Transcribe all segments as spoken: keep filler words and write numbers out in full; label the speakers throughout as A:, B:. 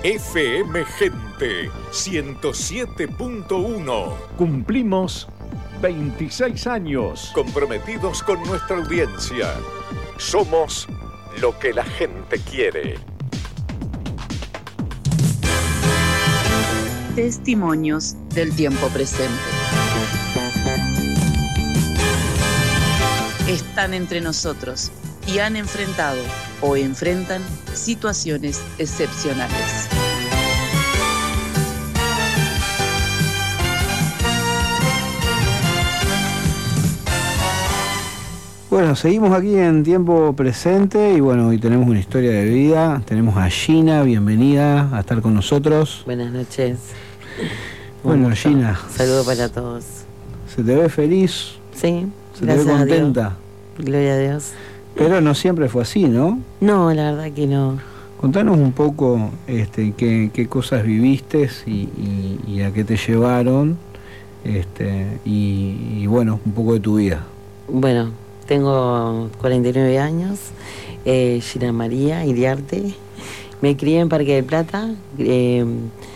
A: F M Gente ciento siete punto uno.
B: Cumplimos veintiséis años.
A: Comprometidos con nuestra audiencia. Somos lo que la gente quiere.
C: Testimonios del tiempo presente. Están entre nosotros y han enfrentado o enfrentan situaciones excepcionales.
D: Bueno, seguimos aquí en tiempo presente y bueno, hoy tenemos una historia de vida. Tenemos a Gina, bienvenida a estar con nosotros.
E: Buenas noches.
D: Bueno, Gina.
E: Saludo para todos.
D: ¿Se te ve feliz?
E: Sí,
D: ¿Se te ve contenta?
E: Gloria a Dios.
D: Pero no siempre fue así, ¿no?
E: No, la verdad que no.
D: Contanos un poco este, qué, qué cosas viviste y, y, y a qué te llevaron, este, y, y bueno, un poco de tu vida.
E: Bueno, tengo cuarenta y nueve años, eh, Gina María Iriarte. Me crié en Parque del Plata, eh,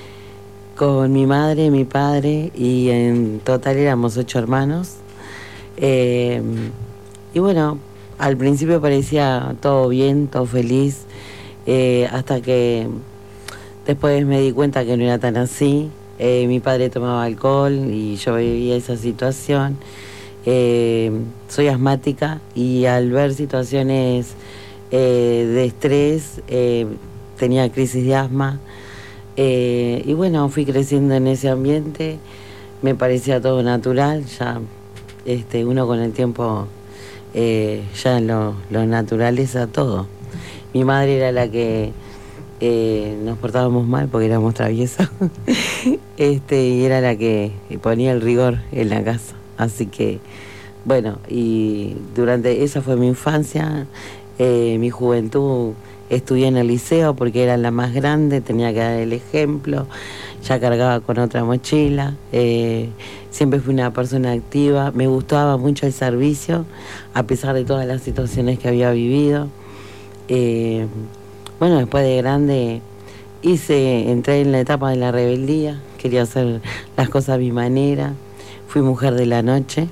E: con mi madre, mi padre, y en total éramos ocho hermanos. Eh, y bueno, al principio parecía todo bien, todo feliz, eh, hasta que después me di cuenta que no era tan así. Eh, mi padre tomaba alcohol y yo vivía esa situación. Eh, soy asmática y al ver situaciones eh, de estrés, eh, tenía crisis de asma. Eh, y bueno, fui creciendo en ese ambiente, me parecía todo natural, ya este, uno con el tiempo eh, ya lo, lo naturaliza todo. Mi madre era la que eh, nos portábamos mal porque éramos traviesas, este, y era la que ponía el rigor en la casa. Así que, bueno, y durante esa fue mi infancia, eh, mi juventud. Estudié en el liceo porque era la más grande, tenía que dar el ejemplo, ya cargaba con otra mochila, eh, siempre fui una persona activa, me gustaba mucho el servicio, a pesar de todas las situaciones que había vivido. Eh, bueno, después de grande hice, entré en la etapa de la rebeldía, quería hacer las cosas a mi manera, fui mujer de la noche,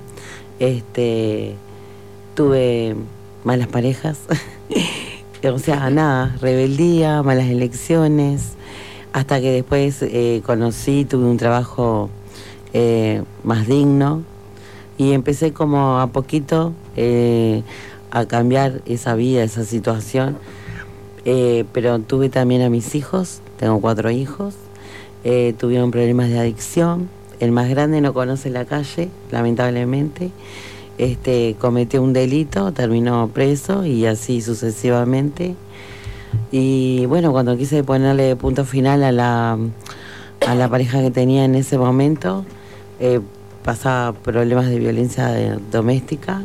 E: este, tuve malas parejas. O sea, nada, rebeldía, malas elecciones, hasta que después eh, conocí, tuve un trabajo eh, más digno y empecé como a poquito eh, a cambiar esa vida, esa situación. Eh, pero tuve también a mis hijos, tengo cuatro hijos, eh, tuvieron problemas de adicción. El más grande no conoce la calle, lamentablemente. Este, cometió un delito, terminó preso y así sucesivamente. Y bueno, cuando quise ponerle punto final a la, a la pareja que tenía en ese momento, eh, pasaba problemas de violencia de, doméstica.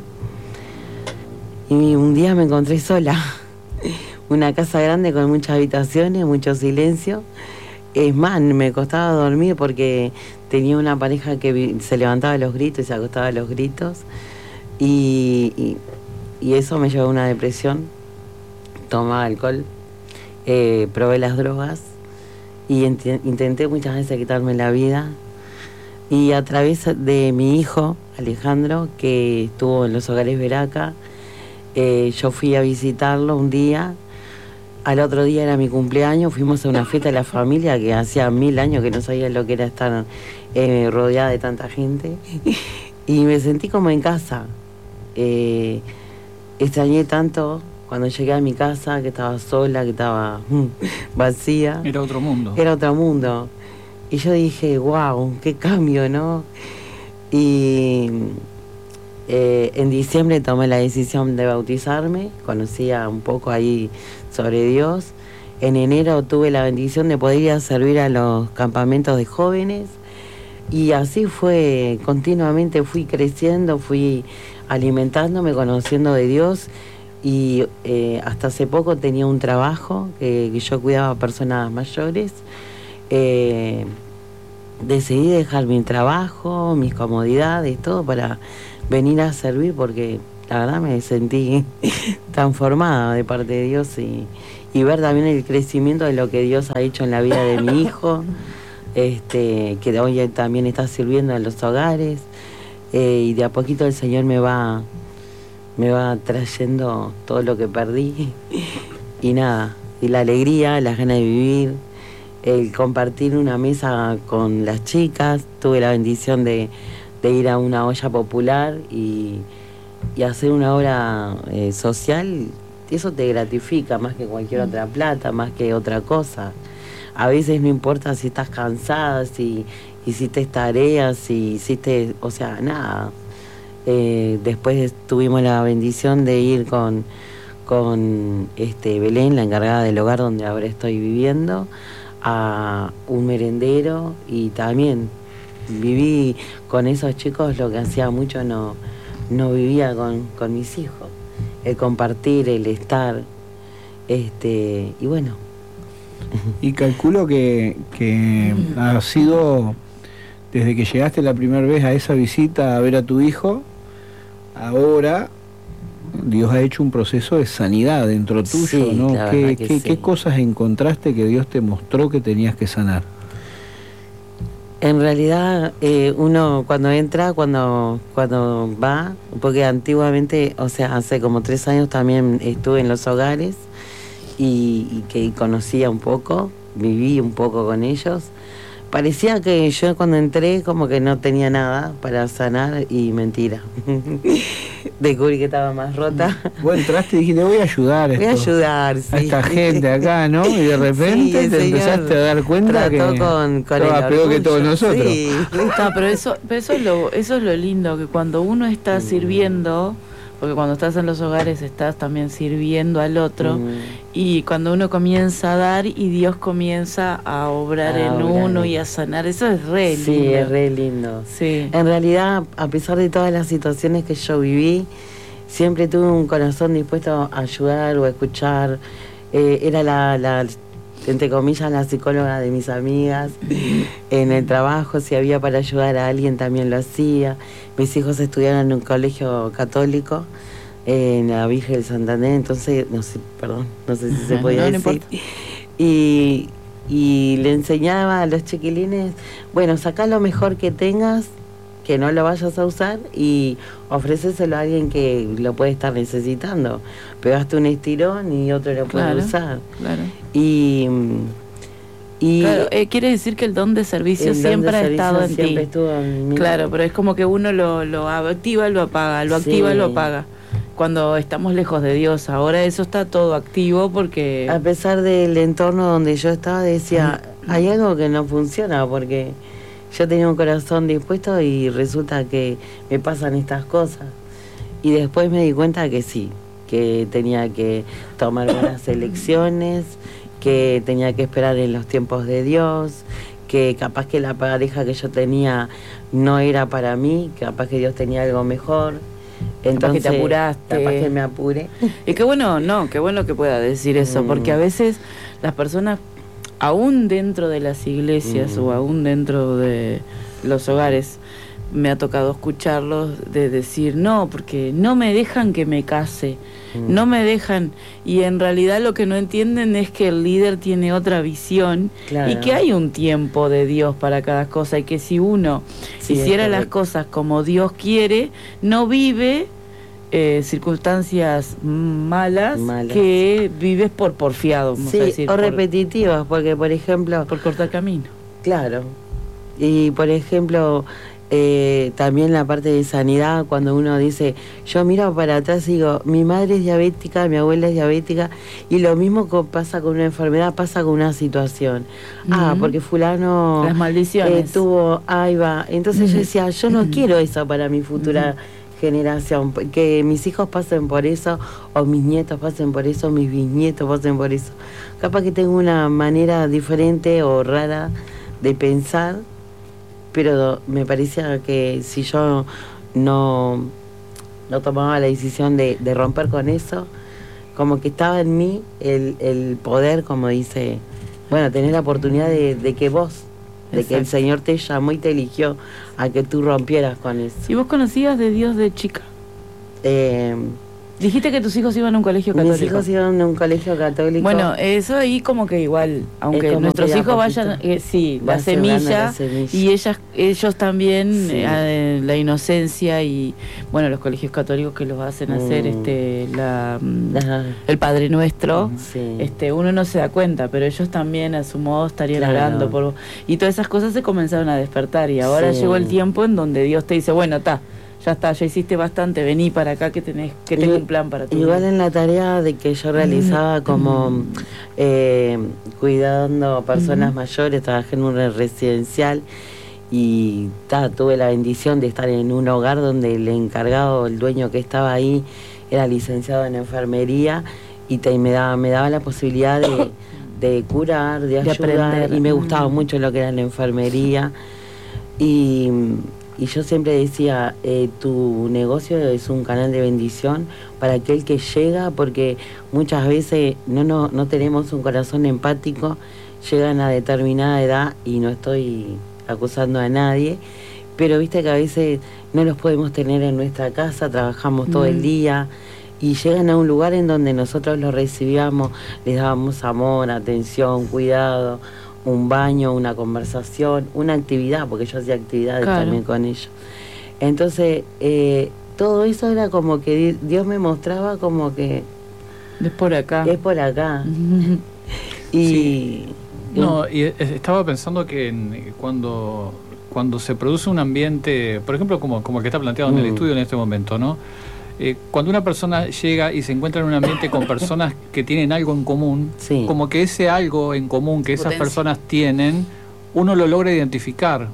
E: Y un día me encontré sola, una casa grande con muchas habitaciones, mucho silencio. Es más, me costaba dormir porque tenía una pareja que se levantaba a los gritos y se acostaba a los gritos. Y, y, y eso me llevó a una depresión. Tomaba alcohol, eh, probé las drogas y int- intenté muchas veces quitarme la vida. Y a través de mi hijo, Alejandro, que estuvo en los hogares Veraca, eh, yo fui a visitarlo un día. Al otro día era mi cumpleaños, fuimos a una fiesta de la familia que hacía mil años que no sabía lo que era estar eh, rodeada de tanta gente. Y me sentí como en casa. Eh, extrañé tanto cuando llegué a mi casa, que estaba sola, que estaba vacía.
F: Era otro mundo.
E: Era otro mundo. Y yo dije, wow, qué cambio, ¿no? Y eh, en diciembre tomé la decisión de bautizarme, conocía un poco ahí sobre Dios. En enero tuve la bendición de poder ir a servir a los campamentos de jóvenes. Y así fue, continuamente fui creciendo, fui alimentándome, conociendo de Dios. Y eh, hasta hace poco tenía un trabajo que, que yo cuidaba a personas mayores. Eh, decidí dejar mi trabajo, mis comodidades, todo para venir a servir porque la verdad me sentí transformada de parte de Dios y, y ver también el crecimiento de lo que Dios ha hecho en la vida de mi hijo, este, que hoy también está sirviendo en los hogares, eh, y de a poquito el Señor me va, me va trayendo todo lo que perdí y nada, y la alegría, las ganas de vivir, el compartir una mesa con las chicas. Tuve la bendición de, de ir a una olla popular y, y hacer una obra eh, social. Eso te gratifica más que cualquier otra plata, más que otra cosa. A veces no importa si estás cansada, si hiciste tareas, si hiciste, o sea, nada. Eh, después tuvimos la bendición de ir con, con este Belén, la encargada del hogar donde ahora estoy viviendo, a un merendero, y también viví con esos chicos lo que hacía mucho no, no vivía con, con mis hijos, el compartir, el estar, este, y bueno.
D: Y calculo que, que ha sido desde que llegaste la primera vez a esa visita a ver a tu hijo, ahora Dios ha hecho un proceso de sanidad dentro tuyo,
E: sí,
D: ¿no? ¿Qué,
E: que
D: qué,
E: sí.
D: ¿Qué cosas encontraste que Dios te mostró que tenías que sanar?
E: En realidad, eh, uno cuando entra, cuando, cuando va, porque antiguamente, o sea, hace como tres años también estuve en los hogares y, y que conocía un poco, viví un poco con ellos. Parecía que yo cuando entré como que no tenía nada para sanar, y mentira. Descubrí que estaba más rota.
D: Vos entraste y dijiste, voy a ayudar a,
E: Voy a
D: esto,
E: ayudar, sí.
D: a esta gente acá, ¿no? Y de repente
E: Sí,
D: te empezaste a dar cuenta que
E: con, con
D: estaba peor que todos nosotros.
E: Sí.
F: No, pero eso, pero eso es lo, eso es lo lindo, que cuando uno está sirviendo, porque cuando estás en los hogares estás también sirviendo al otro,
E: Mm.
F: y cuando uno comienza a dar y Dios comienza a obrar
E: A
F: en
E: obrar.
F: uno y a sanar, eso es re lindo.
E: Sí, es re lindo.
F: Sí.
E: En realidad, a pesar de todas las situaciones que yo viví, siempre tuve un corazón dispuesto a ayudar o a escuchar. Eh, era la, la, entre comillas, la psicóloga de mis amigas. En el trabajo, si había para ayudar a alguien, también lo hacía. Mis hijos estudiaron en un colegio católico, en la Virgen del Santander, entonces, no sé, perdón, no sé si se podía
F: No, no
E: decir. Y, y le enseñaba a los chiquilines, bueno, sacá lo mejor que tengas, que no lo vayas a usar, y ofréceselo a alguien que lo puede estar necesitando. Pegaste un estirón y otro lo puede
F: Claro,
E: usar.
F: Claro.
E: Y, y
F: Claro, eh, quiere decir que el don de servicio
E: el don de
F: siempre ha
E: servicio
F: estado en
E: siempre
F: ti.
E: estuvo en mí.
F: Claro, pero es como que uno lo, lo activa, lo apaga, lo
E: Sí.
F: activa, lo apaga. Cuando estamos lejos de Dios, ahora eso está todo activo porque...
E: A pesar del entorno donde yo estaba, decía, hay algo que no funciona, porque yo tenía un corazón dispuesto y resulta que me pasan estas cosas. Y después me di cuenta que sí, que tenía que tomar buenas elecciones, que tenía que esperar en los tiempos de Dios, que capaz que la pareja que yo tenía no era para mí, capaz que Dios tenía algo mejor. Entonces,
F: que te apuraste.
E: Capaz que me apure.
F: Y qué bueno, no, qué bueno que pueda decir eso,
E: Mm.
F: porque a veces las personas, aún dentro de las iglesias
E: Mm.
F: o aún dentro de los hogares, me ha tocado escucharlos de decir, no, porque no me dejan que me case,
E: Mm.
F: no me dejan, y en realidad lo que no entienden es que el líder tiene otra visión,
E: Claro.
F: y que hay un tiempo de Dios para cada cosa, y que si uno
E: Sí,
F: hiciera
E: es
F: las
E: correcto.
F: cosas como Dios quiere, no vive eh, circunstancias malas,
E: Malas.
F: que vives por porfiado, vamos
E: Sí,
F: a decir,
E: o
F: por,
E: repetitivas, porque por ejemplo,
F: por cortar camino.
E: claro, y por ejemplo, eh, también la parte de sanidad, cuando uno dice, yo miro para atrás y digo, mi madre es diabética, mi abuela es diabética, y lo mismo que pasa con una enfermedad, pasa con una situación. Ah,
F: Ujú.
E: porque fulano
F: Las maldiciones.
E: eh, tuvo, ahí va. Entonces yo decía, yo no quiero eso para mi futura generación, que mis hijos pasen por eso, o mis nietos pasen por eso, mis bisnietos pasen por eso. Capaz que tengo una manera diferente o rara de pensar, pero me parecía que si yo no, no tomaba la decisión de, de romper con eso, como que estaba en mí el, el poder, como dice, bueno, tener la oportunidad de, de que vos, de que el
F: Exacto.
E: Señor te llamó y te eligió a que tú rompieras con eso.
F: ¿Y vos conocías de Dios de chica?
E: Eh,
F: Dijiste que tus hijos iban a un colegio católico.
E: Mis hijos iban a un colegio católico.
F: Bueno, eso ahí como que igual, aunque nuestros hijos poquito, vayan, eh, sí, la semilla, la semilla, y ellas, ellos también, sí. eh, la inocencia y, bueno, los colegios católicos que los hacen mm. hacer este la, la el Padre Nuestro, sí. este uno no se da cuenta, pero ellos también a su modo estarían claro. orando por, y todas esas cosas se comenzaron a despertar y ahora sí. llegó el tiempo en donde Dios te dice, bueno, está. Ya está, ya hiciste bastante, vení para acá que tenés, que tengo un plan para ti.
E: Igual en la tarea de que yo realizaba como eh, cuidando a personas uh-huh. mayores, trabajé en un residencial y ta, tuve la bendición de estar en un hogar donde el encargado, el dueño que estaba ahí, era licenciado en enfermería y te, me, daba, me daba la posibilidad de, de curar, de, de ayudar, aprender. Y me gustaba uh-huh. mucho lo que era la enfermería. Y... Y yo siempre decía, eh, tu negocio es un canal de bendición para aquel que llega, porque muchas veces no, no, no tenemos un corazón empático, llegan a determinada edad, y no estoy acusando a nadie, pero viste que a veces no los podemos tener en nuestra casa, trabajamos todo mm. el día, y llegan a un lugar en donde nosotros los recibíamos, les dábamos amor, atención, cuidado, un baño, una conversación, una actividad, porque yo hacía actividades claro. también con ellos. Entonces, eh, todo eso era como que Dios me mostraba como que...
F: Es por acá.
E: Es por acá. y,
G: sí. No, y estaba pensando que en, cuando, cuando se produce un ambiente, por ejemplo, como, como el que está planteado en mm. el estudio en este momento, ¿no? Eh, cuando una persona llega y se encuentra en un ambiente con personas que tienen algo en común, sí. como que ese algo en común que esas Potencia. personas tienen, uno lo logra identificar,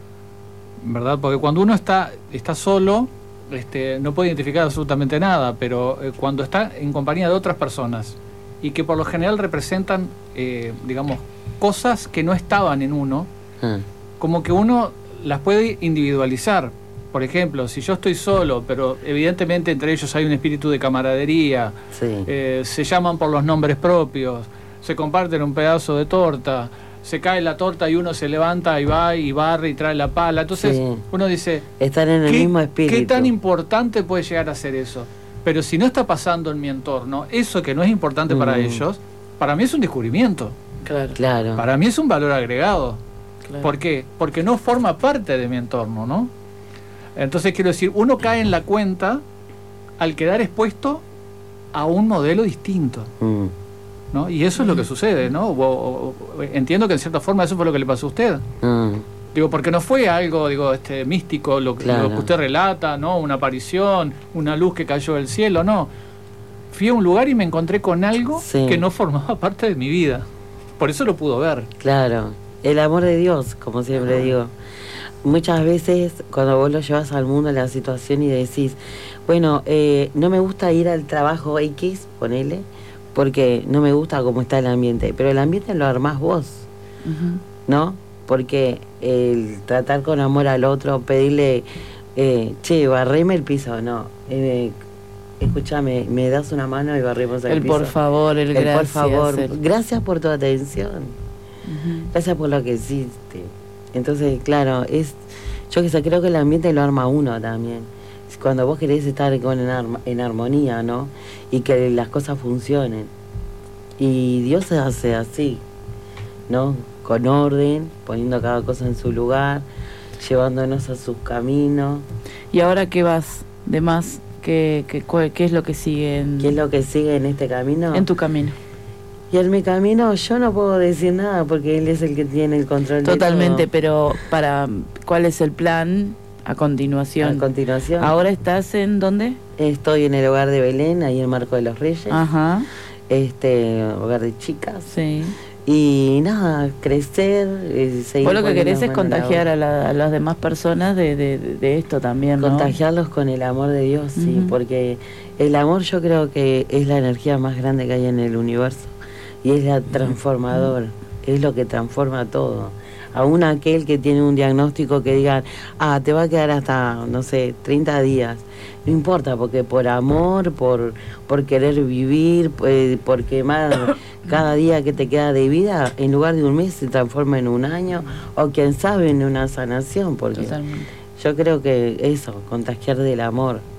G: mm. ¿verdad? Porque cuando uno está, está solo, este, no puede identificar absolutamente nada, pero eh, cuando está en compañía de otras personas y que por lo general representan, eh, digamos, cosas que no estaban en uno, mm. como que uno las puede individualizar. Por ejemplo, si yo estoy solo, pero evidentemente entre ellos hay un espíritu de camaradería, sí. eh, se llaman por los nombres propios, se comparten un pedazo de torta, se cae la torta y uno se levanta y va y barre y trae la pala. Entonces sí. uno dice,
E: están en el
G: ¿qué,
E: mismo espíritu?
G: ¿qué tan importante puede llegar a ser eso? Pero si no está pasando en mi entorno, eso que no es importante mm. para ellos, para mí es un descubrimiento.
F: Claro.
E: claro.
G: Para mí es un valor agregado.
F: Claro.
G: ¿Por qué? Porque no forma parte de mi entorno, ¿no? Entonces quiero decir, uno cae en la cuenta al quedar expuesto a un modelo distinto, mm. ¿no? Y eso es lo que sucede, ¿no? O, o, o, entiendo que en cierta forma eso fue lo que le pasó a usted. Mm. Digo, porque no fue algo, digo, este místico, lo, claro. lo que usted relata, ¿no? Una aparición, una luz que cayó del cielo, no. Fui a un lugar y me encontré con algo sí. que no formaba parte de mi vida. Por eso lo pudo ver.
E: Claro, el amor de Dios, como siempre digo. Muchas veces cuando vos lo llevas al mundo la situación y decís, bueno, eh, no me gusta ir al trabajo X, ponele, porque no me gusta cómo está el ambiente, pero el ambiente lo armás vos, uh-huh. ¿no? Porque el tratar con amor al otro, pedirle, eh, che, barreme el piso, no, eh, escúchame, me das una mano y barremos el,
F: el
E: piso.
F: El por favor, el, el gracias.
E: por favor,
F: el...
E: gracias por tu atención, uh-huh. gracias por lo que hiciste. Entonces, claro, es yo que sé, creo que el ambiente lo arma uno también. Cuando vos querés estar con en, arma, en armonía, ¿no? Y que las cosas funcionen. Y Dios se hace así, ¿no? Con orden, poniendo cada cosa en su lugar, llevándonos a sus caminos.
F: ¿Y ahora qué vas de más? ¿Qué, qué, qué es lo que sigue en...
E: ¿Qué es lo que sigue en este camino?
F: En tu camino.
E: Y en mi camino yo no puedo decir nada porque él es el que tiene el control.
F: Totalmente,
E: de todo.
F: Pero para ¿cuál es el plan a continuación?
E: A continuación.
F: ¿Ahora estás en dónde?
E: Estoy en el hogar de Belén, ahí en Marco de los Reyes.
F: Ajá.
E: Este, hogar de chicas.
F: Sí.
E: Y nada, crecer, eh, seguir.
F: Vos lo que querés es contagiar a, la, a las demás personas de, de, de esto también, ¿no?
E: Contagiarlos con el amor de Dios, uh-huh. sí, porque el amor yo creo que es la energía más grande que hay en el universo. Y es la transformadora, es lo que transforma todo. Aún aquel que tiene un diagnóstico que digan, ah, te va a quedar hasta, no sé, treinta días. No importa, porque por amor, por, por querer vivir, por, por quemar cada día que te queda de vida, en lugar de un mes se transforma en un año, o quién sabe, en una sanación. Porque
F: Totalmente.
E: Yo creo que eso, contagiar del amor.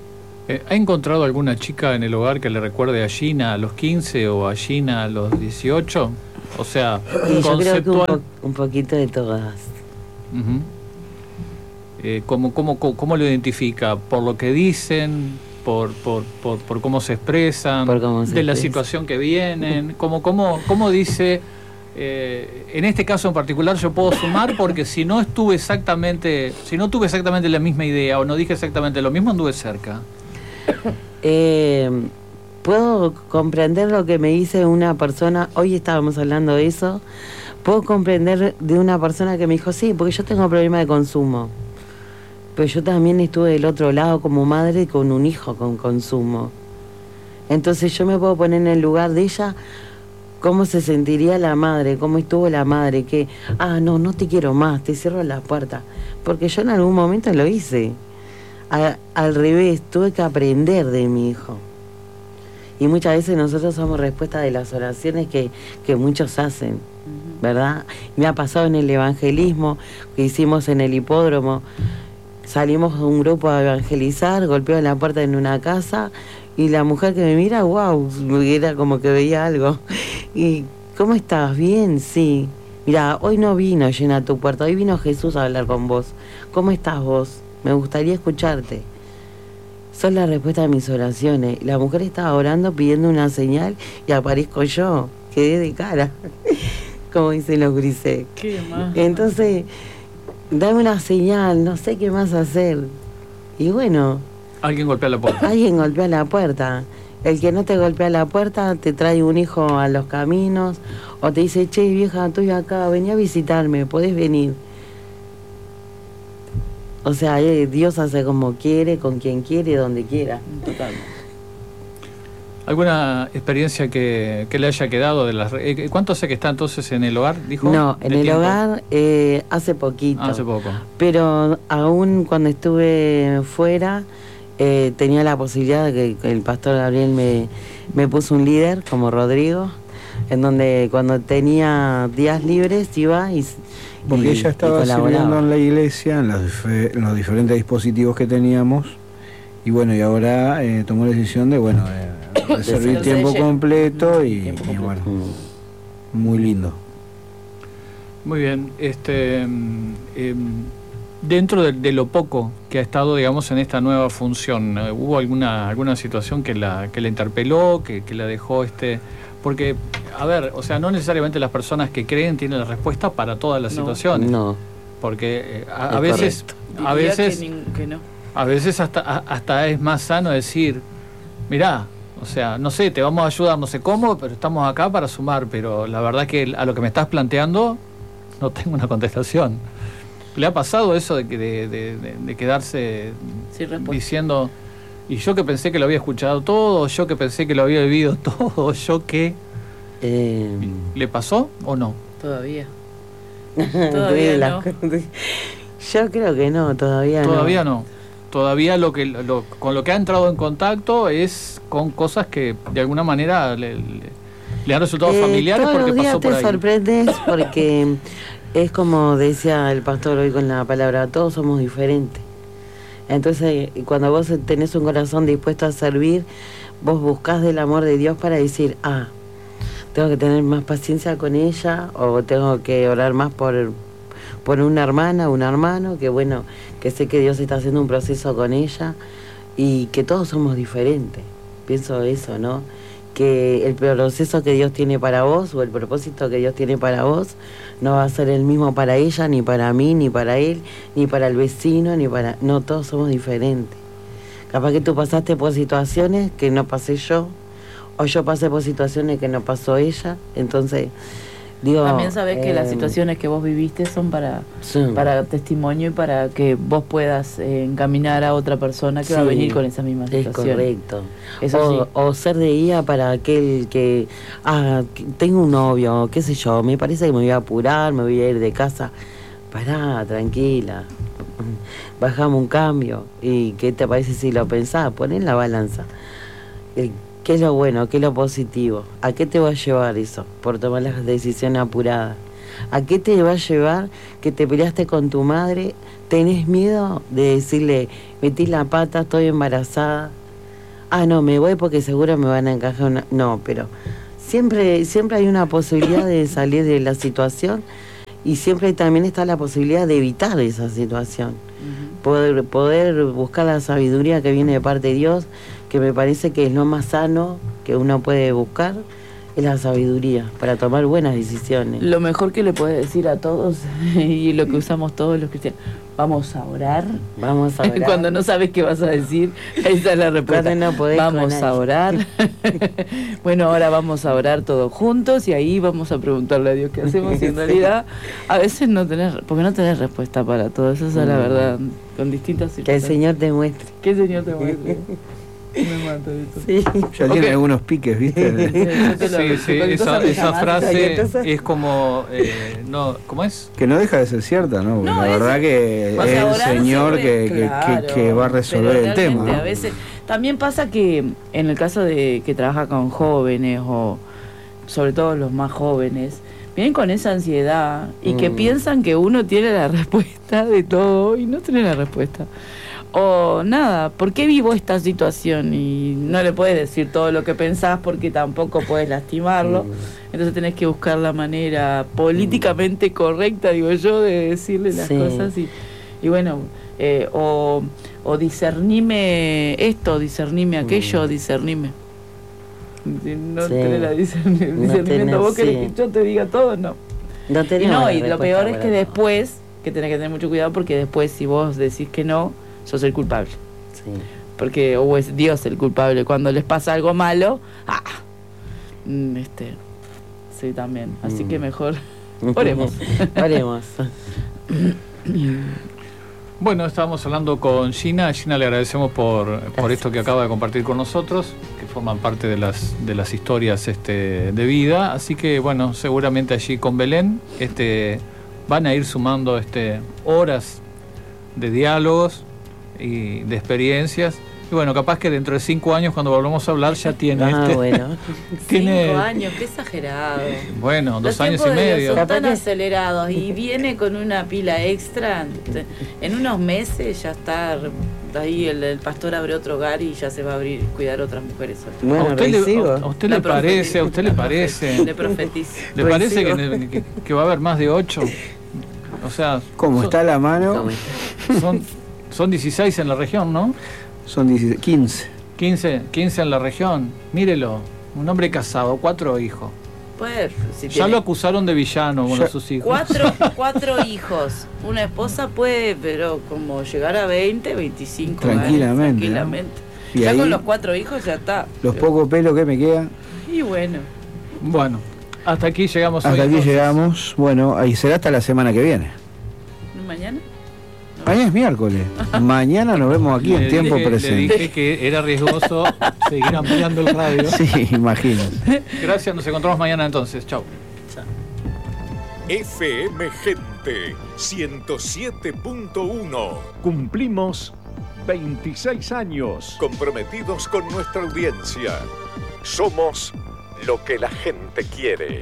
G: Eh, ¿Ha encontrado alguna chica en el hogar que le recuerde a Gina a los quince o a Gina a los dieciocho? O sea,
E: y yo creo que un, po un poquito de todas.
G: Uh-huh. eh, ¿cómo, cómo, cómo lo identifica? ¿Por lo que dicen? Por, por, por, por cómo se expresan,
E: por cómo se
G: de
E: expresa.
G: La situación que vienen, cómo, cómo, cómo dice, eh, en este caso en particular yo puedo sumar porque si no estuve exactamente, si no tuve exactamente la misma idea o no dije exactamente lo mismo, anduve cerca.
E: Eh, puedo comprender lo que me dice una persona, hoy estábamos hablando de eso, puedo comprender de una persona que me dijo, sí, porque yo tengo problema de consumo. Pero yo también estuve del otro lado como madre con un hijo con consumo. Entonces yo me puedo poner en el lugar de ella, cómo se sentiría la madre, cómo estuvo la madre, que, ah, no, no te quiero más, te cierro la puerta. Porque yo en algún momento lo hice. A, al revés, tuve que aprender de mi hijo. Y muchas veces nosotros somos respuesta de las oraciones que, que muchos hacen, ¿verdad? Me ha pasado en el evangelismo que hicimos en el hipódromo. Salimos un grupo a evangelizar, golpeó la puerta en una casa y la mujer que me mira, wow, era como que veía algo. Y, ¿cómo estás? Bien, sí. Mira, hoy no vino llena tu puerta, hoy vino Jesús a hablar con vos. ¿Cómo estás vos? Me gustaría escucharte. Sos la respuesta a mis oraciones. La mujer estaba orando pidiendo una señal y aparezco yo. Quedé de cara, como dicen los grises.
F: ¿Qué más?
E: Entonces, dame una señal, no sé qué más hacer. Y bueno,
G: alguien golpea la puerta.
E: Alguien golpea la puerta. El que no te golpea la puerta te trae un hijo a los caminos o te dice, che, vieja, estoy acá, vení a visitarme, podés venir. O sea, eh, Dios hace como quiere, con quien quiere, donde quiera.
F: Total.
G: ¿Alguna experiencia que, que le haya quedado de las... Eh, ¿Cuánto hace que está entonces en el hogar, dijo?
E: No, en el
G: tiempo?
E: hogar eh, hace poquito.
G: Ah, hace poco.
E: Pero aún cuando estuve fuera, eh, tenía la posibilidad de que, que el pastor Gabriel me, me puso un líder, como Rodrigo, en donde cuando tenía días libres iba y...
D: Porque
E: y,
D: ella estaba sirviendo en la iglesia, en, las, en los diferentes dispositivos que teníamos, y bueno, y ahora eh, tomó la decisión de, bueno, eh, de servir tiempo completo y, tiempo completo. Y bueno, muy lindo.
G: Muy bien, este eh, dentro de, de lo poco que ha estado, digamos, en esta nueva función, ¿eh? ¿Hubo alguna alguna situación que la que la interpeló, que, que la dejó este...? Porque, a ver, o sea, no necesariamente las personas que creen tienen la respuesta para todas las no. situaciones.
E: No.
G: Porque eh, a, a veces, a veces,
F: que ni, que no.
G: a veces hasta a, hasta es más sano decir, mirá, o sea, no sé, te vamos a ayudar, no sé cómo, pero estamos acá para sumar. Pero la verdad que a lo que me estás planteando no tengo una contestación. ¿Le ha pasado eso de que de, de, de, de quedarse diciendo... Y yo que pensé que lo había escuchado todo, yo que pensé que lo había vivido todo, yo que... Eh... ¿Le pasó o no?
F: Todavía. Todavía no.
E: Yo creo que no, todavía,
G: todavía
E: no.
G: no. Todavía lo que lo, con lo que ha entrado en contacto es con cosas que de alguna manera le, le, le han resultado eh, familiares porque pasó por ahí.
E: Te sorprendes porque es como decía el pastor hoy con la palabra, todos somos diferentes. Entonces, cuando vos tenés un corazón dispuesto a servir, vos buscás del amor de Dios para decir, ah, tengo que tener más paciencia con ella, o tengo que orar más por, por una hermana, un hermano, que bueno, que sé que Dios está haciendo un proceso con ella, y que todos somos diferentes. Pienso eso, ¿no? Que el proceso que Dios tiene para vos, o el propósito que Dios tiene para vos, no va a ser el mismo para ella, ni para mí, ni para él, ni para el vecino, ni para... No, todos somos diferentes. Capaz que tú pasaste por situaciones que no pasé yo, o yo pasé por situaciones que no pasó ella, entonces... Digo,
F: también sabés eh, que las situaciones que vos viviste son para, sí. para testimonio y para que vos puedas eh, encaminar a otra persona que sí, va a venir con esa misma situación.
E: Es correcto.
F: Eso
E: o,
F: sí.
E: o ser de guía para aquel que, ah, que tengo un novio, qué sé yo, me parece que me voy a apurar, me voy a ir de casa. Pará, tranquila, bajamos un cambio. ¿Y qué te parece si lo pensás? Poné en la balanza. El, ¿Qué es lo bueno? ¿Qué es lo positivo? ¿A qué te va a llevar eso? Por tomar las decisiones apuradas. ¿A qué te va a llevar que te peleaste con tu madre? ¿Tenés miedo de decirle, metí la pata, estoy embarazada? ah, no, me voy porque seguro me van a encajar una... No, pero siempre, siempre hay una posibilidad de salir de la situación y siempre también está la posibilidad de evitar esa situación. Uh-huh. Poder, poder buscar la sabiduría que viene de parte de Dios, que me parece que es lo más sano que uno puede buscar, es la sabiduría para tomar buenas decisiones.
F: Lo mejor que le puedes decir a todos y lo que usamos todos los cristianos, vamos a orar.
E: Vamos a orar.
F: Cuando no sabes qué vas a decir, esa es la respuesta.
E: No
F: vamos a orar. Bueno, ahora vamos a orar todos juntos y ahí vamos a preguntarle a Dios qué hacemos. Y en realidad, a veces no tenés, porque no tenés respuesta para todo. Esa es la verdad, con distintas
E: situaciones. Que el Señor te muestre.
F: Que el Señor te muestre. Me mato esto.
D: Sí. Ya okay. Tiene algunos piques, ¿viste?
G: Sí, sí, sí. Esa, esa frase es como, eh, no, ¿cómo es?
D: Que no deja de ser cierta, ¿no? Porque no la verdad que es el Señor sobre, que, claro, que, que va a resolver el tema, ¿no?
F: A veces también pasa que en el caso de que trabaja con jóvenes o sobre todo los más jóvenes, vienen con esa ansiedad y mm. que piensan que uno tiene la respuesta de todo y no tiene la respuesta. O nada, ¿por qué vivo esta situación? Y no le puedes decir todo lo que pensás porque tampoco puedes lastimarlo. Entonces tenés que buscar la manera políticamente correcta, digo yo, de decirle las sí. cosas. Y, y bueno, eh, o, o discernime esto, discernime aquello, mm. discernime. No sí. tenés la discern- no discernimiento, tenés, vos sí. querés que yo te diga todo, no.
E: No,
F: y no, y lo peor es que después, que tenés que tener mucho cuidado porque después si vos decís que no, sos el culpable.
E: Sí.
F: Porque o es Dios el culpable. Cuando les pasa algo malo, ah, este, sí, también. Así mm. que mejor oremos.
E: Oremos.
G: Bueno, estábamos hablando con Gina. A Gina le agradecemos por, por esto que acaba de compartir con nosotros, que forman parte de las, de las historias este, de vida. Así que, bueno, seguramente allí con Belén este, van a ir sumando este, horas de diálogos y de experiencias. Y bueno, capaz que dentro de cinco años, cuando volvamos a hablar, ya tiene
E: ah,
G: este,
E: bueno.
G: tiene,
F: cinco años, qué exagerado.
G: Bueno, dos
F: Los
G: años y medio.
F: Son tan acelerados y viene con una pila extra. En unos meses ya está ahí el, el pastor abre otro hogar y ya se va a abrir cuidar otras mujeres.
E: Bueno,
G: a usted, le, a, a usted le parece, a usted le parece,
F: le profetizo.
G: ¿Le parece que, que, que va a haber más de ocho? O sea,
D: ¿cómo está la mano?
G: Son, son dieciséis en la región, ¿no?
D: Son dieciséis, quince.
G: quince, quince en la región. Mírelo, un hombre casado, cuatro hijos.
F: Pues, si
G: ya
F: tiene...
G: lo acusaron de villano, uno de sus hijos.
F: Cuatro, cuatro hijos. Una esposa puede, pero como llegar a veinte, veinticinco
D: tranquilamente,
F: años. Tranquilamente.
D: ¿No?
F: Ya
D: ahí,
F: con los cuatro hijos ya está.
D: Los pero... pocos pelos que me quedan.
F: Y bueno.
G: Bueno, hasta aquí llegamos
D: hasta
G: hoy.
D: Hasta aquí
G: entonces.
D: llegamos. Bueno, ahí será hasta la semana que viene.
F: ¿Mañana?
D: Mañana es miércoles. Mañana nos vemos aquí le en tiempo
G: dije,
D: presente.
G: Le dije que era riesgoso seguir ampliando el radio.
D: Sí, imagínate.
G: Gracias, nos encontramos mañana entonces. Chau.
A: F M Gente ciento siete punto uno.
B: Cumplimos veintiséis años.
A: Comprometidos con nuestra audiencia. Somos lo que la gente quiere.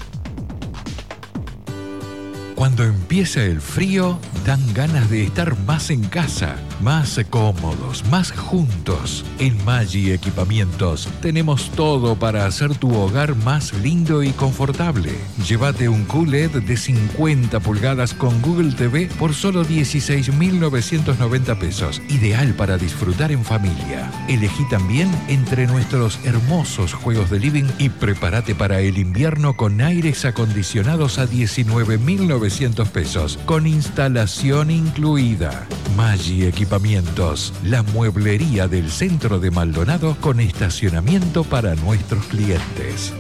H: Cuando empieza el frío, dan ganas de estar más en casa, más cómodos, más juntos. En Maggi Equipamientos tenemos todo para hacer tu hogar más lindo y confortable. Llévate un Q L E D de cincuenta pulgadas con Google T V por solo dieciséis mil novecientos noventa pesos. Ideal para disfrutar en familia. Elegí también entre nuestros hermosos juegos de living y prepárate para el invierno con aires acondicionados a diecinueve mil novecientos pesos, con instalación incluida. Maggi Equipamientos, la mueblería del centro de Maldonado con estacionamiento para nuestros clientes.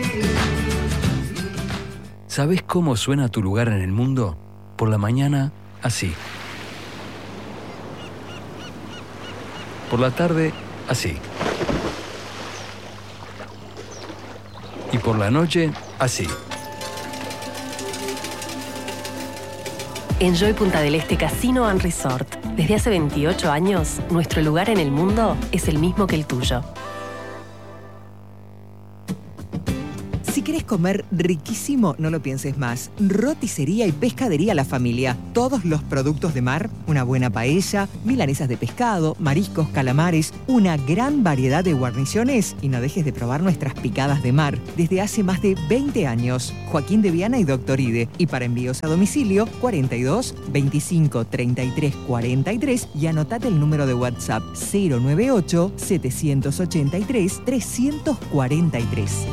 I: ¿Sabes cómo suena tu lugar en el mundo? Por la mañana, así. Por la tarde, así. Y por la noche, así.
J: Enjoy Punta del Este Casino and Resort. Desde hace veintiocho años, nuestro lugar en el mundo es el mismo que el tuyo.
K: Si querés ¿Querés comer riquísimo? No lo pienses más. Roticería y Pescadería La Familia. Todos los productos de mar, una buena paella, milanesas de pescado, mariscos, calamares, una gran variedad de guarniciones y no dejes de probar nuestras picadas de mar. Desde hace más de veinte años. Joaquín de Viana y Doctor Ide. Y para envíos a domicilio, cuarenta y dos, veinticinco, treinta y tres, cuarenta y tres y anotate el número de WhatsApp cero nueve ocho, setecientos ochenta y tres, trescientos cuarenta y tres.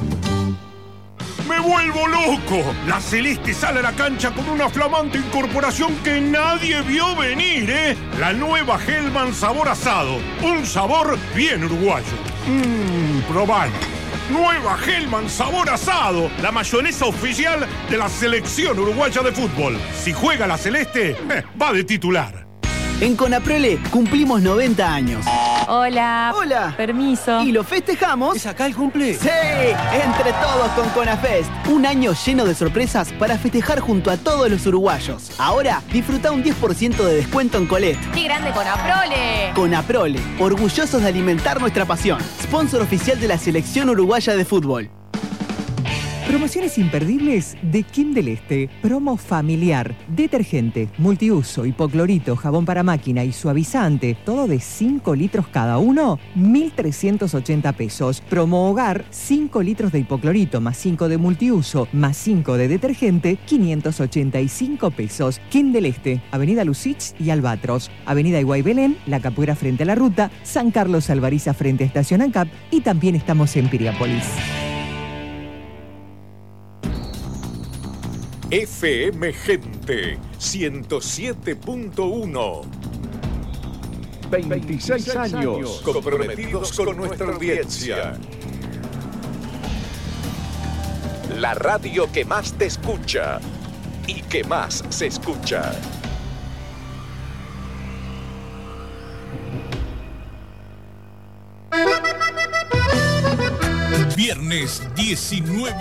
L: ¡Me vuelvo loco! La Celeste sale a la cancha con una flamante incorporación que nadie vio venir, ¿eh? La nueva Hellman sabor asado. Un sabor bien uruguayo. Mmm, probalo. Nueva Hellman sabor asado. La mayonesa oficial de la selección uruguaya de fútbol. Si juega la Celeste, eh, va de titular.
M: En Conaprole cumplimos noventa años.
N: Hola.
M: Hola.
N: Permiso.
M: ¿Y lo festejamos?
N: ¿Es acá el cumple?
M: ¡Sí! Entre todos con Conafest. Un año lleno de sorpresas para festejar junto a todos los uruguayos. Ahora, disfruta un diez por ciento de descuento en Colette.
N: ¡Qué grande Conaprole!
M: Conaprole, orgullosos de alimentar nuestra pasión. Sponsor oficial de la Selección Uruguaya de Fútbol.
K: Promociones imperdibles de Kim del Este. Promo familiar. Detergente, multiuso, hipoclorito, jabón para máquina y suavizante. Todo de cinco litros cada uno. mil trescientos ochenta pesos. Promo hogar. cinco litros de hipoclorito más cinco de multiuso más cinco de detergente. quinientos ochenta y cinco pesos. Kim del Este. Avenida Lucich y Albatros. Avenida Iguay Belén. La Capuera frente a la ruta. San Carlos Alvariza frente a Estación ANCAP. Y también estamos en Piriápolis.
A: F M Gente ciento siete punto uno.
B: veintiséis años
A: comprometidos con nuestra audiencia. La radio que más te escucha y que más se escucha.
O: Viernes diecinueve